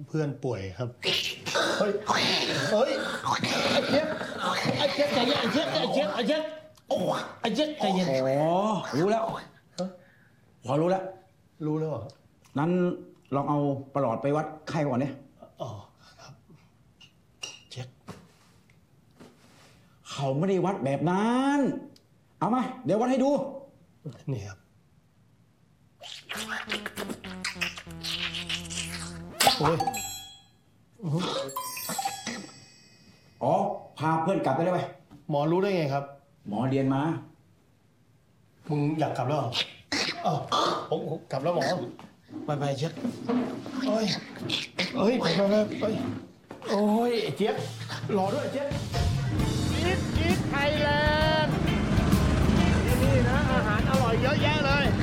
เพื่อนป่วยครับเฮ้ยเฮ้ยไอ้เจี๊ยบไอ้เจี๊ยบใจเย็นไอ้เจี๊ยบไอ้เจี๊ยบไอ้เจี๊ยบโอ้ไอ้เจี๊ยบใจเย็นอ๋อรู้แล้วพอรู้แล้วรู้แล้วเหรอนั้นลองเอาประหลอดไปวัดไข้ก่อนเนี่ยอ๋อครับเจี๊ยบเขาไม่ได้วัดแบบนั้นเอามาเดี๋ยววัดให้ดูนี่ครับโอ้ยอ๋อพาเพื่อนกลับได้เลยไหมหมอรู้ได้ไงครับหมอเรียนมามึงอยากกลับแล้วเหรออ๋อผมกลับแล้วหมอไปเจี๊ยบโอ้ยเฮ้ยไปโอ้ยไอ้เจี๊ยบรอด้วยไอ้เจี๊ยบอีทไทยแลนด์ที่นี่นะอาหารอร่อยเยอะแยะเลย